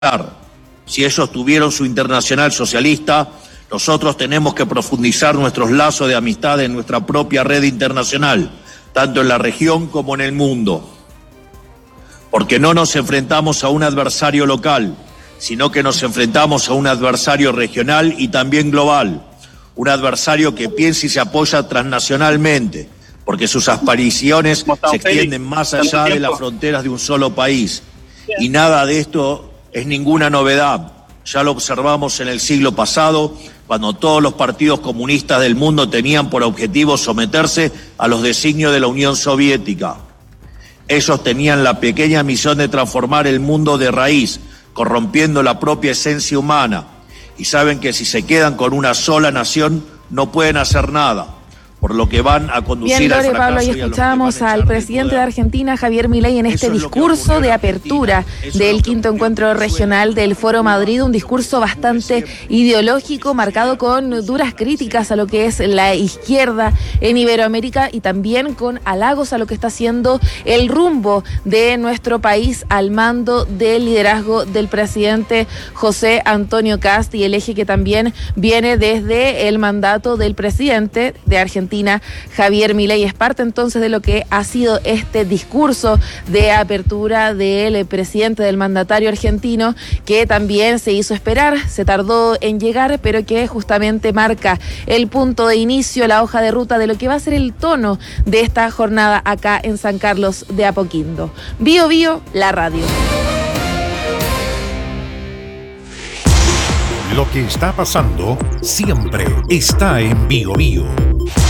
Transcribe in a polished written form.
Si ellos tuvieron su internacional socialista, nosotros tenemos que profundizar nuestros lazos de amistad en nuestra propia red internacional, tanto en la región como en el mundo. Porque no nos enfrentamos a un adversario local, sino que nos enfrentamos a un adversario regional y también global, un adversario que piensa y se apoya transnacionalmente, porque sus aspiraciones se extienden más allá de las fronteras de un solo país. Y nada de esto es ninguna novedad. Ya lo observamos en el siglo pasado, cuando todos los partidos comunistas del mundo tenían por objetivo someterse a los designios de la Unión Soviética. Ellos tenían la pequeña misión de transformar el mundo de raíz, corrompiendo la propia esencia humana. Y saben que si se quedan con una sola nación, no pueden hacer nada, por lo que van a conducir al fracaso. Pablo, ahí escuchábamos al presidente de Argentina, Javier Milei, en este discurso de apertura del quinto encuentro regional del Foro Madrid, un discurso bastante ideológico, marcado con duras críticas a lo que es la izquierda en Iberoamérica y también con halagos a lo que está haciendo el rumbo de nuestro país al mando del liderazgo del presidente José Antonio Kast y el eje que también viene desde el mandato del presidente de Argentina, Javier Milei. Es parte entonces de lo que ha sido este discurso de apertura del presidente, del mandatario argentino, que también se hizo esperar, se tardó en llegar, pero que justamente marca el punto de inicio, la hoja de ruta de lo que va a ser el tono de esta jornada acá en San Carlos de Apoquindo. Bio Bio, la radio. Lo que está pasando siempre está en Bio Bio.